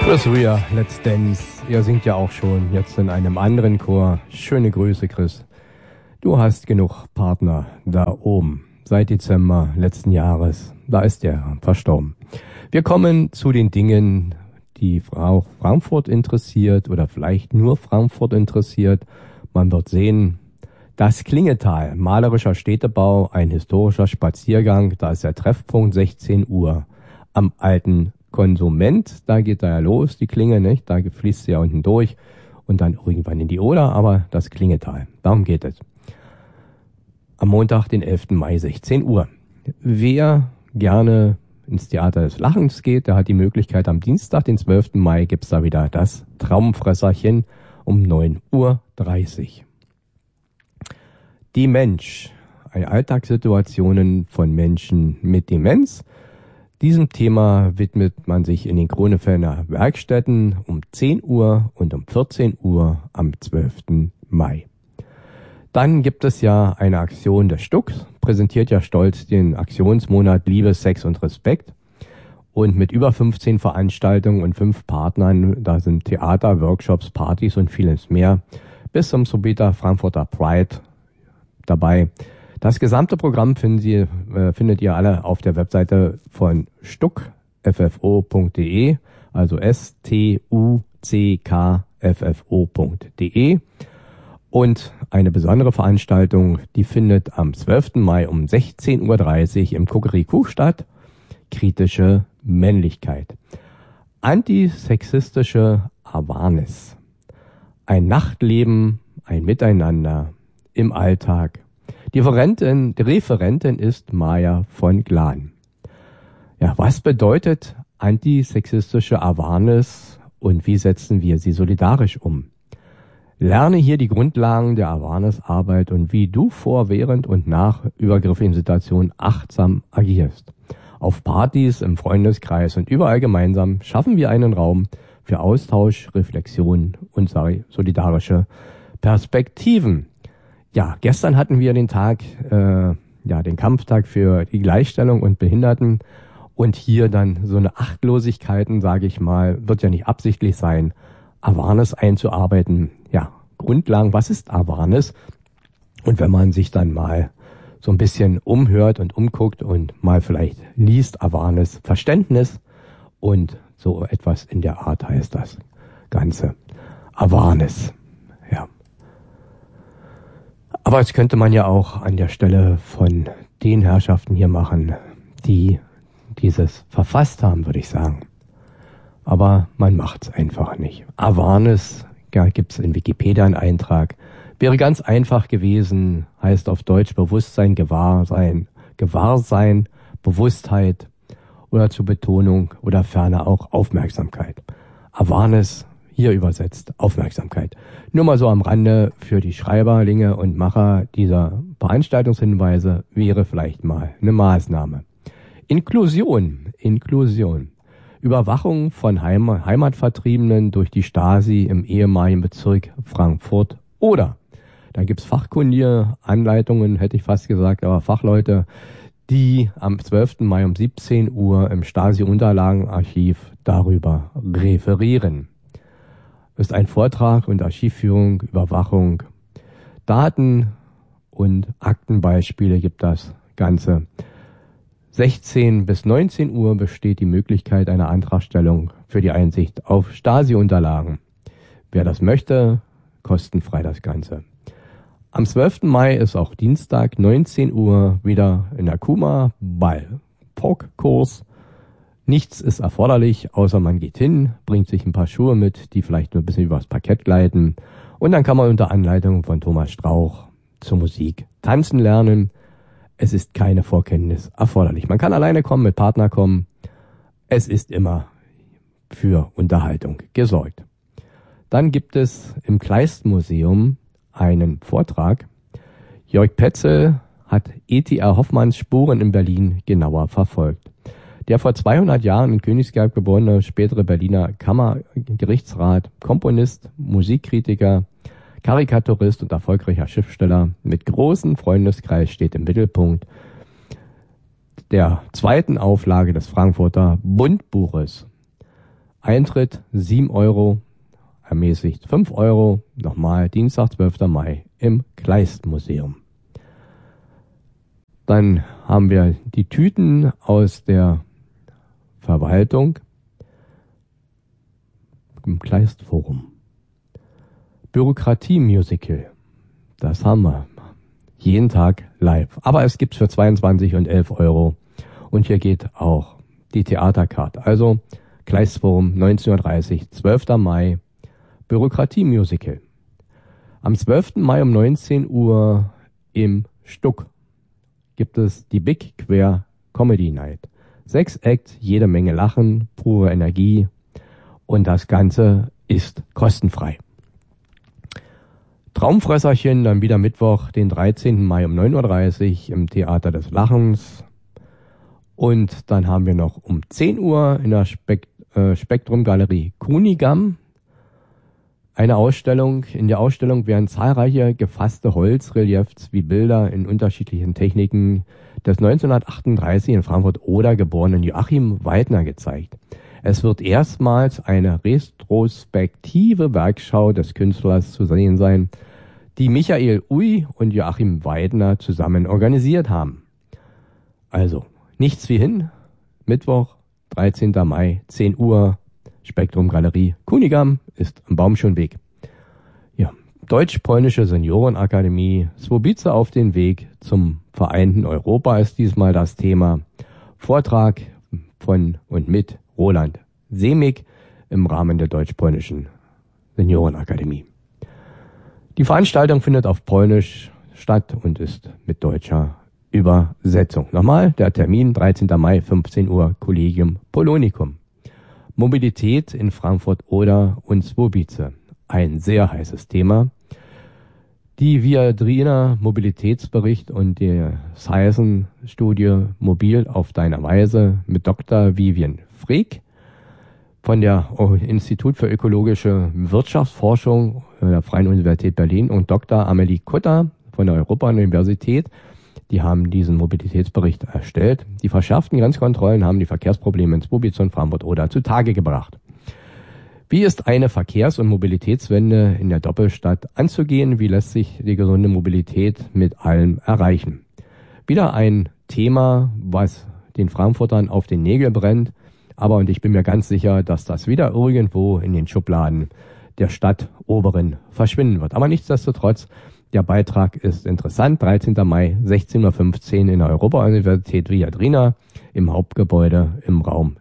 Chris Rea, Let's Dance. Ihr singt ja auch schon jetzt in einem anderen Chor. Schöne Grüße, Chris. Du hast genug Partner da oben. Seit Dezember letzten Jahres. Da ist er verstorben. Wir kommen zu den Dingen, die Frau Frankfurt interessiert oder vielleicht nur Frankfurt interessiert. Man wird sehen, das Klingetal, malerischer Städtebau, ein historischer Spaziergang. Da ist der Treffpunkt 16 Uhr am alten Konsument, da geht da ja los, die Klinge, nicht? Da fließt sie ja unten durch und dann irgendwann in die Oder, aber das Klingetal, darum geht es. Am Montag, den 11. Mai, 16 Uhr. Wer gerne ins Theater des Lachens geht, der hat die Möglichkeit, am Dienstag, den 12. Mai, gibt's da wieder das Traumfresserchen um 9:30 Uhr. Die Mensch, Alltagssituationen von Menschen mit Demenz. Diesem Thema widmet man sich in den Kronefelder Werkstätten um 10 Uhr und um 14 Uhr am 12. Mai. Dann gibt es ja eine Aktion des Stucks, präsentiert ja stolz den Aktionsmonat Liebe, Sex und Respekt. Und mit über 15 Veranstaltungen und 5 Partnern, da sind Theater, Workshops, Partys und vieles mehr, bis zum Subita Frankfurter Pride dabei. Das gesamte Programm findet ihr alle auf der Webseite von stuckffo.de, also stuckffo.de. Und eine besondere Veranstaltung, die findet am 12. Mai um 16:30 Uhr im Kuckerikuch statt. Kritische Männlichkeit. Antisexistische Awareness. Ein Nachtleben, ein Miteinander im Alltag. Die Referentin ist Maja von Glan. Ja, was bedeutet antisexistische Awareness und wie setzen wir sie solidarisch um? Lerne hier die Grundlagen der Awareness-Arbeit und wie du vor, während und nach übergriffigen Situationen achtsam agierst. Auf Partys, im Freundeskreis und überall gemeinsam schaffen wir einen Raum für Austausch, Reflexion und solidarische Perspektiven. Ja, gestern hatten wir den den Kampftag für die Gleichstellung und Behinderten und hier dann so eine Achtlosigkeiten, sage ich mal, wird ja nicht absichtlich sein, Awareness einzuarbeiten. Ja, Grundlagen, was ist Awareness? Und wenn man sich dann mal so ein bisschen umhört und umguckt und mal vielleicht liest, Awareness, Verständnis und so etwas in der Art heißt das Ganze. Awareness, ja. Aber das könnte man ja auch an der Stelle von den Herrschaften hier machen, die dieses verfasst haben, würde ich sagen. Aber man macht's einfach nicht. Awareness, ja, gibt's in Wikipedia einen Eintrag. Wäre ganz einfach gewesen, heißt auf Deutsch Bewusstsein, Gewahrsein, Bewusstheit oder zur Betonung oder ferner auch Aufmerksamkeit. Awareness, hier übersetzt Aufmerksamkeit. Nur mal so am Rande für die Schreiberlinge und Macher dieser Veranstaltungshinweise wäre vielleicht mal eine Maßnahme. Inklusion. Überwachung von Heimatvertriebenen durch die Stasi im ehemaligen Bezirk Frankfurt oder. Da gibt's fachkundige Anleitungen, hätte ich fast gesagt, aber Fachleute, die am 12. Mai um 17 Uhr im Stasi-Unterlagenarchiv darüber referieren. Ist ein Vortrag und Archivführung, Überwachung, Daten und Aktenbeispiele gibt das Ganze. 16 bis 19 Uhr besteht die Möglichkeit einer Antragstellung für die Einsicht auf Stasi-Unterlagen. Wer das möchte, kostenfrei das Ganze. Am 12. Mai ist auch Dienstag, 19 Uhr, wieder in der Kuma Ball-Talk-Kurs. Nichts ist erforderlich, außer man geht hin, bringt sich ein paar Schuhe mit, die vielleicht nur ein bisschen übers Parkett gleiten. Und dann kann man unter Anleitung von Thomas Strauch zur Musik tanzen lernen. Es ist keine Vorkenntnis erforderlich. Man kann alleine kommen, mit Partner kommen. Es ist immer für Unterhaltung gesorgt. Dann gibt es im Kleist-Museum einen Vortrag. Jörg Petzel hat E.T.R. Hoffmanns Spuren in Berlin genauer verfolgt. Der vor 200 Jahren in Königsberg geborene spätere Berliner Kammergerichtsrat, Komponist, Musikkritiker, Karikaturist und erfolgreicher Schriftsteller mit großem Freundeskreis steht im Mittelpunkt der zweiten Auflage des Frankfurter Bundbuches. Eintritt 7 Euro, ermäßigt 5 Euro. Nochmal Dienstag, 12. Mai im Kleist-Museum. Dann haben wir die Tüten aus der Verwaltung im Kleist-Forum. Bürokratie-Musical. Das haben wir. Jeden Tag live. Aber es gibt's für 22 und 11 Euro. Und hier geht auch die Theaterkarte. Also Kleist-Forum 19.30 Uhr, 12. Mai. Bürokratie-Musical. Am 12. Mai um 19 Uhr im Stuck gibt es die Big Queer Comedy Night. 6 Acts, jede Menge Lachen, pure Energie und das Ganze ist kostenfrei. Traumfresserchen dann wieder Mittwoch, den 13. Mai um 9.30 Uhr im Theater des Lachens. Und dann haben wir noch um 10 Uhr in der Spektrum Galerie Kunigam eine Ausstellung. In der Ausstellung werden zahlreiche gefasste Holzreliefs wie Bilder in unterschiedlichen Techniken des 1938 in Frankfurt-Oder geborenen Joachim Weidner gezeigt. Es wird erstmals eine retrospektive Werkschau des Künstlers zu sehen sein, die Michael Uy und Joachim Weidner zusammen organisiert haben. Also, nichts wie hin, Mittwoch, 13. Mai, 10 Uhr, Spektrum Galerie Kunigam ist am Baumschonweg. Ja, Deutsch-Polnische Seniorenakademie, Swobice auf den Weg zum vereinten Europa ist diesmal das Thema. Vortrag von und mit Roland Semig im Rahmen der Deutsch-Polnischen Seniorenakademie. Die Veranstaltung findet auf Polnisch statt und ist mit deutscher Übersetzung. Nochmal, der Termin 13. Mai, 15 Uhr, Collegium Polonicum. Mobilität in Frankfurt-Oder und Swobice. Ein sehr heißes Thema. Die Viadrina Mobilitätsbericht und die Science-Studie Mobil auf deiner Weise mit Dr. Vivian Freek von der Institut für ökologische Wirtschaftsforschung der Freien Universität Berlin und Dr. Amelie Kutter von der Europa-Universität. Die haben diesen Mobilitätsbericht erstellt. Die verschärften Grenzkontrollen haben die Verkehrsprobleme in Swobice und Frankfurt-Oder zutage gebracht. Wie ist eine Verkehrs- und Mobilitätswende in der Doppelstadt anzugehen? Wie lässt sich die gesunde Mobilität mit allem erreichen? Wieder ein Thema, was den Frankfurtern auf den Nägel brennt. Aber, und ich bin mir ganz sicher, dass das wieder irgendwo in den Schubladen der Stadtoberen verschwinden wird. Aber nichtsdestotrotz, der Beitrag ist interessant. 13. Mai, 16.15 Uhr in der Europa-Universität Viadrina im Hauptgebäude im Raum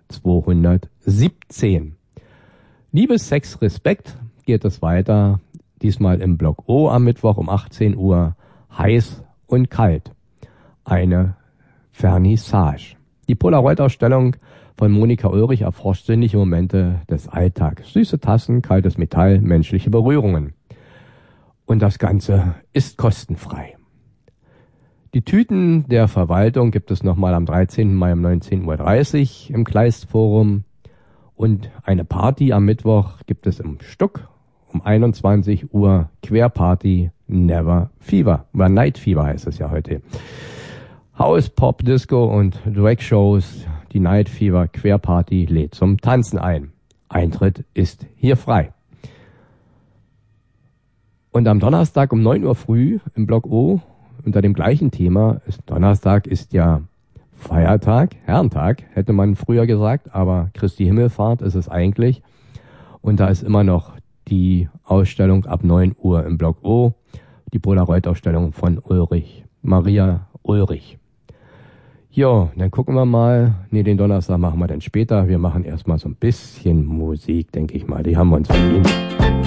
217. Liebe, Sex, Respekt geht es weiter. Diesmal im Block O am Mittwoch um 18 Uhr. Heiß und kalt. Eine Vernissage. Die Polaroid-Ausstellung von Monika Ulrich erforscht sinnliche Momente des Alltags. Süße Tassen, kaltes Metall, menschliche Berührungen. Und das Ganze ist kostenfrei. Die Tüten der Verwaltung gibt es nochmal am 13. Mai um 19.30 Uhr im Kleist-Forum. Und eine Party am Mittwoch gibt es im Stuck um 21 Uhr. Querparty Never Fever. Oder Night Fever heißt es ja heute. House, Pop, Disco und Drag-Shows. Die Night Fever Querparty lädt zum Tanzen ein. Eintritt ist hier frei. Und am Donnerstag um 9 Uhr früh im Block O unter dem gleichen Thema, Donnerstag ist ja Feiertag, Herrentag, hätte man früher gesagt, aber Christi Himmelfahrt ist es eigentlich. Und da ist immer noch die Ausstellung ab 9 Uhr im Block O, die Polaroid-Ausstellung von Maria Ulrich. Jo, dann gucken wir mal. Den Donnerstag machen wir dann später. Wir machen erstmal so ein bisschen Musik, denke ich mal. Die haben wir uns verdient.